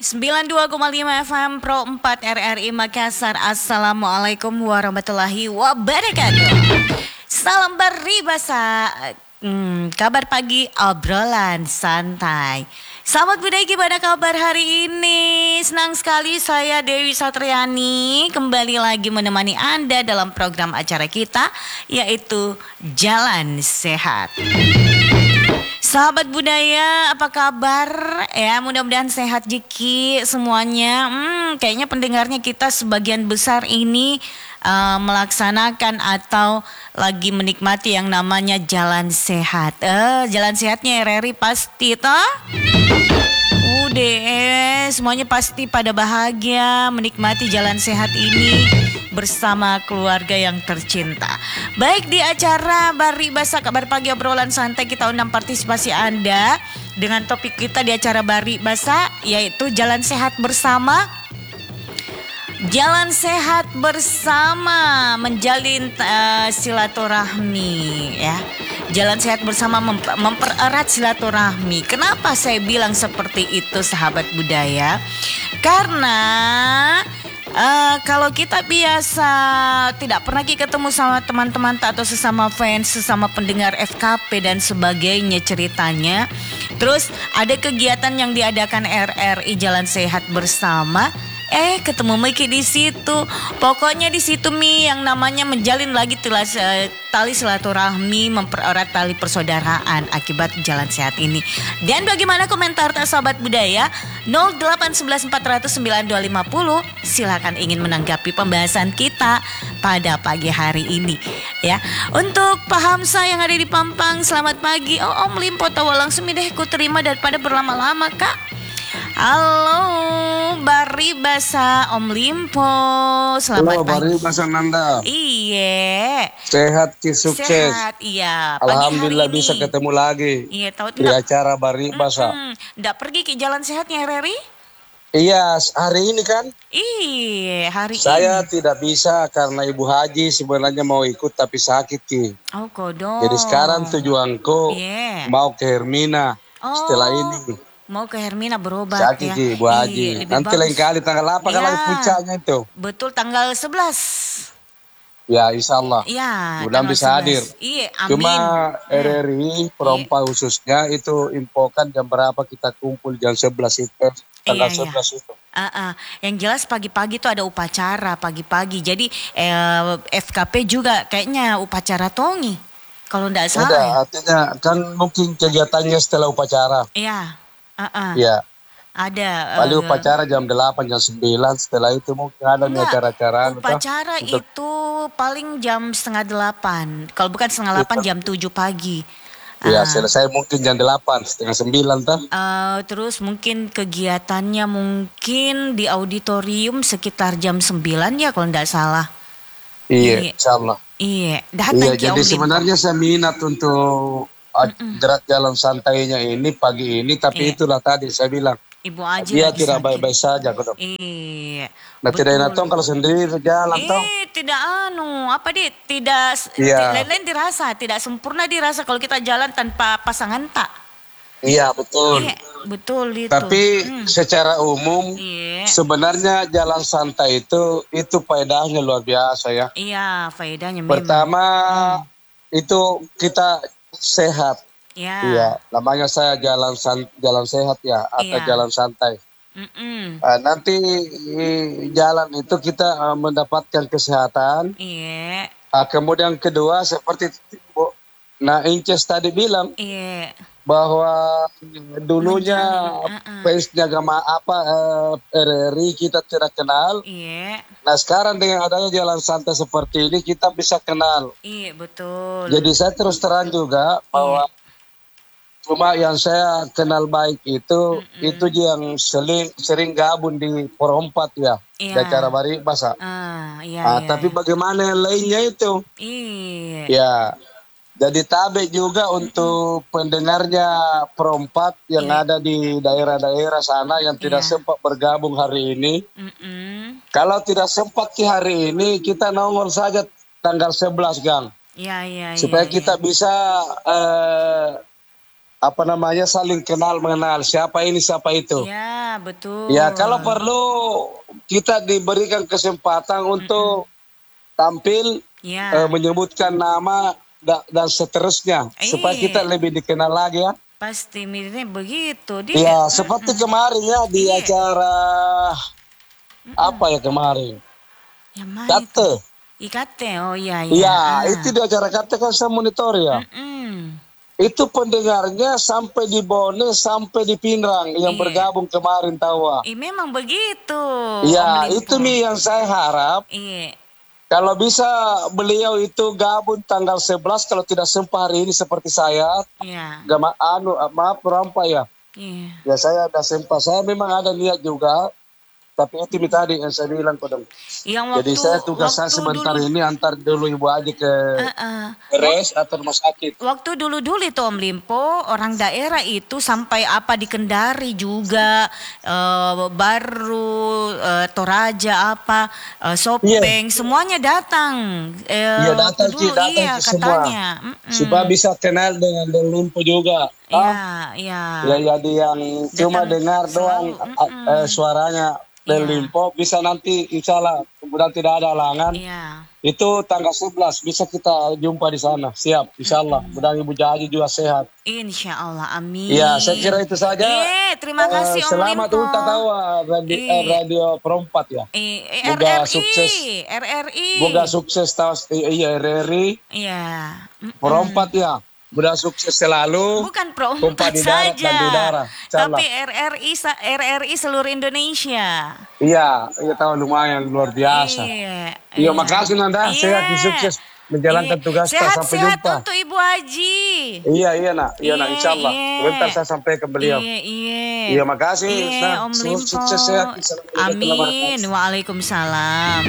92,5 FM Pro 4 RRI Makassar. Assalamualaikum warahmatullahi wabarakatuh. Salam peribahasa, kabar pagi, obrolan santai. Sahabat budaya, gimana kabar hari ini? Senang sekali saya Dewi Satriani kembali lagi menemani Anda dalam program acara kita, yaitu Jalan Sehat. Sahabat budaya, apa kabar? Ya, mudah-mudahan sehat Jiki semuanya. Kayaknya pendengarnya kita sebagian besar ini melaksanakan atau lagi menikmati yang namanya jalan sehat. Jalan sehatnya RRI pasti toh? Udah, semuanya pasti pada bahagia menikmati jalan sehat ini bersama keluarga yang tercinta. Baik, di acara Baribasa Kabar Pagi Obrolan Santai kita undang partisipasi Anda dengan topik kita di acara Baribasa, yaitu Jalan Sehat Bersama. Jalan sehat bersama menjalin silaturahmi, ya. Jalan sehat bersama mempererat silaturahmi. Kenapa saya bilang seperti itu, sahabat budaya? Karena kalau kita biasa tidak pernah ketemu sama teman-teman atau sesama fans, sesama pendengar FKP dan sebagainya ceritanya. Terus ada kegiatan yang diadakan RRI Jalan Sehat Bersama. Ketemu Miki di situ. Pokoknya di situ yang namanya menjalin lagi tali silaturahmi, mempererat tali persaudaraan akibat jalan sehat ini. Dan bagaimana komentar sahabat budaya? 0811 400 9250. Silakan ingin menanggapi pembahasan kita pada pagi hari ini, ya. Untuk Pak Hamsa yang ada di Pampang, selamat pagi. Om Limpo tawa langsung deh ku terima daripada berlama-lama, Kak. Halo Baribasa Om Limpo, selamat pagi. Halo Baribasa Nanda. Iya. Sehat Ki, sukses. Sehat, iya. Alhamdulillah bisa ketemu lagi. Iya, tahu di acara Baribasa. Nggak pergi ke jalan sehatnya RRI? Iya, hari ini kan? Iya, hari Saya ini. tidak bisa karena Ibu Haji sebenarnya mau ikut tapi sakit Ki. Oh, kodok. Jadi sekarang tujuanku mau ke Hermina setelah ini. Mau ke Hermina berobat sakit, ya. Bu Haji. Nanti lain kali tanggal apa kan lagi puncaknya itu? Betul, tanggal 11. Ya, insya Allah. Ya, mudah bisa 11. hadir. Iya, amin. Cuma RRI Perompa khususnya itu infokan jam berapa kita kumpul, jam 11 itu. Tanggal 11 itu. Yang jelas pagi-pagi itu ada upacara pagi-pagi. Jadi FKP juga kayaknya upacara tongi. Kalau enggak salah. Udah, artinya kan mungkin kegiatannya setelah upacara. Iya. Iya. Ada. Paling upacara jam 8, jam 9. Setelah itu mungkin ada acara-acara. Upacara itu paling jam 7:30. Kalau bukan 7:30 jam 7 pagi. Ya, selesai mungkin jam 8, setengah 9 tuh. Terus mungkin kegiatannya mungkin di auditorium sekitar jam 9 ya kalau enggak salah. Iya, insyaallah. Iya, jadi sebenarnya saya minat untuk gerak jalan santainya ini pagi ini, tapi itulah tadi saya bilang Ibu Aji dia tidak baik-baik saja kok. Iya. Nah, tidak enak kalau sendiri jalan toh. Tidak tidak lain-lain dirasa, tidak sempurna dirasa kalau kita jalan tanpa pasangan tak. Iya, betul. Betul itu. Tapi secara umum sebenarnya jalan santai itu faedahnya luar biasa ya. Iya, faedahnya memang. Pertama itu kita sehat. Ya. Iya, namanya saya jalan sehat ya, atau jalan santai. Nanti jalan itu kita mendapatkan kesehatan. Iya. Kemudian kedua seperti Inces tadi bilang. Iya. Bahwa dulunya fansnya RRI kita tidak kenal. Iya. Nah, sekarang dengan adanya jalan santai seperti ini kita bisa kenal. Iya, betul. Jadi saya terus terang juga bahwa cuma yang saya kenal baik itu yang sering gabung di Perompat ya, di acara Baribasa. Tapi bagaimana yang lainnya itu? Iya. Ya. Jadi tabe juga untuk pendengarnya Perompat yang ada di daerah-daerah sana yang tidak sempat bergabung hari ini. Kalau tidak sempat hari ini, kita nongol saja tanggal 11, Gang. Iya. Supaya kita bisa apa namanya saling kenal mengenal siapa ini siapa itu. Ya, betul. Ya, kalau perlu kita diberikan kesempatan untuk tampil, menyebutkan nama dan seterusnya supaya kita lebih dikenal lagi ya. Pasti miripnya begitu. Ya, seperti kemarin ya di acara apa ya kemarin? Yang mana? Kate. Ikate, oh iya. Iya, itu di acara Kate kan saya monitor ya. Itu pendengarnya sampai di Bone, sampai di Pinrang yang bergabung kemarin tahu. Memang begitu. Ya, itu nih yang saya harap. Kalau bisa beliau itu gabung tanggal 11 kalau tidak sempat hari ini seperti saya. Maaf Rampa ya. Ya saya ada sempat. Saya memang ada niat juga. Tapi itu tadi yang saya bilang kodong. Jadi saya tugas saya sebentar ini antar dulu Ibu Aji ke res atau rumah sakit. Waktu dulu itu Om Limpo, orang daerah itu sampai apa di Kendari juga, baru Toraja apa, Sopeng, semuanya datang. Datang katanya. Supaya bisa kenal dengan Om Limpo juga. Ya jadi yang cuma dengar doang suaranya Om Limpo bisa nanti insya Allah kemudian tidak ada halangan. Itu tanggal 11 bisa kita jumpa di sana. Siap insya Allah. Mudah Ibu Jaji juga sehat. Insya Allah, amin. Ya saya kira itu saja. Terima kasih Om selamat Limpo. Selamat tahu radio Perempat ya. Semoga sukses. RRI. Semoga sukses RRI. Perempat ya. Mudah sukses selalu. Bukan Perempat saja, tapi RRI seluruh Indonesia. Iya tahu lumayan luar biasa. Iya makasih Nanda, sehat sukses menjalankan tugas kita. Sampai jumpa. Sehat untuk Ibu Haji. Iya nak, insya Allah. Sebentar saya sampaikan beliau. Iya makasih. Om Limpo. Sukses sehat. Amin. Waalaikumsalam.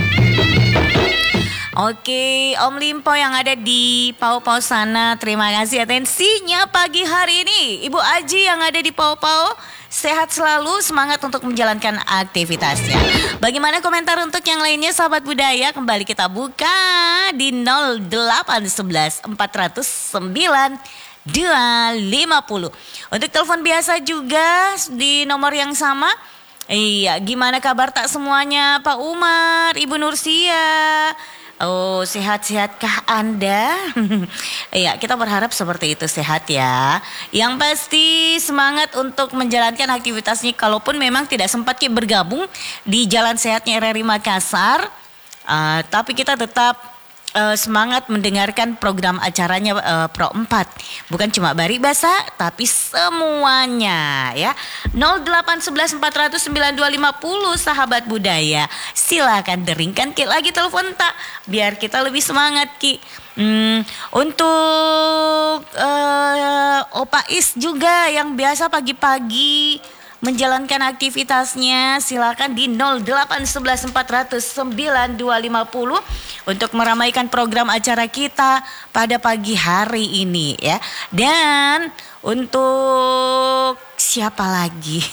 Oke, Om Limpo yang ada di Pau-Pau sana, terima kasih atensinya pagi hari ini. Ibu Aji yang ada di Pau-Pau, sehat selalu, semangat untuk menjalankan aktivitasnya. Bagaimana komentar untuk yang lainnya sahabat budaya? Kembali kita buka di 0811 409 250. Untuk telepon biasa juga di nomor yang sama. Iya, gimana kabar tak semuanya Pak Umar, Ibu Nursia? Oh, sehat-sehatkah Anda? Iya, kita berharap seperti itu, sehat ya. Yang pasti semangat untuk menjalankan aktivitasnya. Kalaupun memang tidak sempat bergabung di Jalan Sehatnya RRI Makassar, tapi kita tetap semangat mendengarkan program acaranya Pro 4. Bukan cuma Bari Basa, tapi semuanya ya. 0811 409 250 sahabat budaya. Silakan deringkan Ki lagi telepon tak, biar kita lebih semangat Ki. Untuk Opa Is juga yang biasa pagi-pagi menjalankan aktivitasnya, silakan di 0811 409 250 untuk meramaikan program acara kita pada pagi hari ini ya. Dan untuk siapa lagi?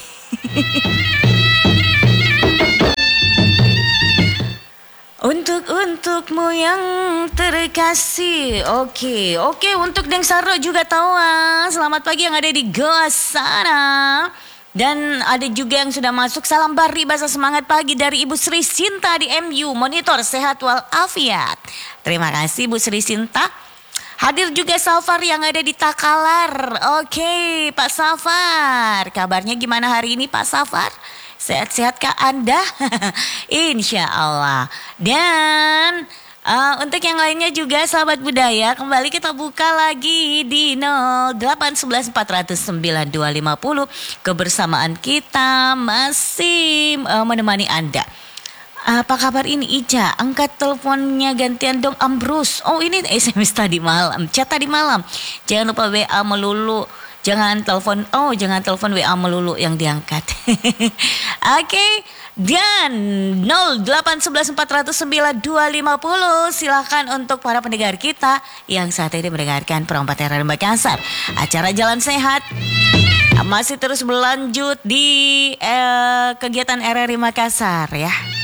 Untukmu yang terkasih. Oke, untuk Deng Sardo juga tahu. Selamat pagi yang ada di Goa sana. Dan ada juga yang sudah masuk. Salam Bari Bahasa Semangat Pagi dari Ibu Sri Sinta di MU Monitor Sehat Walafiat. Terima kasih Bu Sri Sinta. Hadir juga Safar yang ada di Takalar. Oke, Pak Safar, kabarnya gimana hari ini Pak Safar? Sehat-sehatkah Anda? Insya Allah. Dan untuk yang lainnya juga sahabat budaya, kembali kita buka lagi di 0811 409 250. Kebersamaan kita masih menemani Anda. Apa kabar ini Ica? Angkat teleponnya gantian dong Ambrus. Oh ini SMS tadi malam, chat tadi malam. Jangan lupa WA melulu. Jangan telepon WA melulu yang diangkat. Oke. Dan 0811 409 250 silahkan untuk para pendengar kita yang saat ini mendengarkan Perempat RRI Makassar. Acara Jalan Sehat masih terus berlanjut di kegiatan RRI Makassar ya.